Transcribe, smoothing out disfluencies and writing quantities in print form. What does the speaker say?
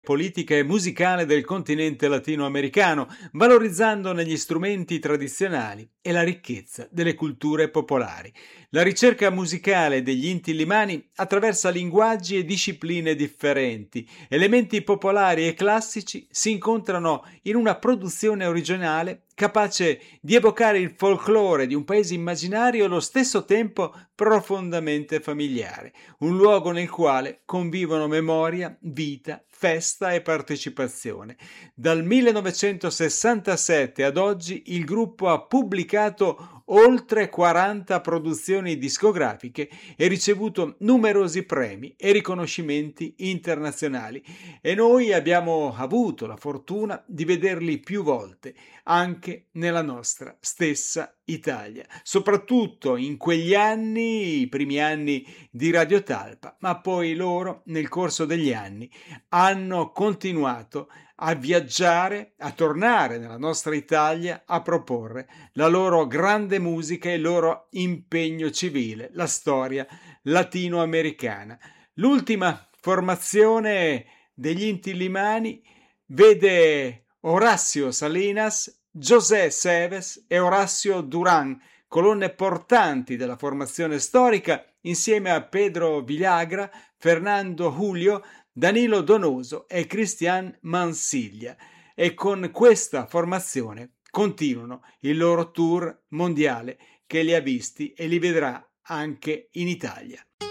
politica e musicale del continente latinoamericano, valorizzando negli strumenti tradizionali e la ricchezza delle culture popolari. La ricerca musicale degli Inti Illimani attraversa linguaggi e discipline differenti. Elementi popolari e classici si incontrano in una produzione originale capace di evocare il folklore di un paese immaginario e allo stesso tempo profondamente familiare, un luogo nel quale convivono memoria, vita, festa e partecipazione. Dal 1967 ad oggi il gruppo ha pubblicato oltre 40 produzioni discografiche e ricevuto numerosi premi e riconoscimenti internazionali, e noi abbiamo avuto la fortuna di vederli più volte anche nella nostra stessa Italia, soprattutto in quegli anni, i primi anni di Radio Talpa, ma poi loro nel corso degli anni hanno continuato a viaggiare, a tornare nella nostra Italia, a proporre la loro grande musica e il loro impegno civile, la storia latinoamericana. L'ultima formazione degli Inti Illimani vede Horacio Salinas, José Seves e Horacio Durán, colonne portanti della formazione storica, insieme a Pedro Villagra, Fernando Julio, Danilo Donoso e Cristian Mansiglia, e con questa formazione continuano il loro tour mondiale che li ha visti e li vedrà anche in Italia.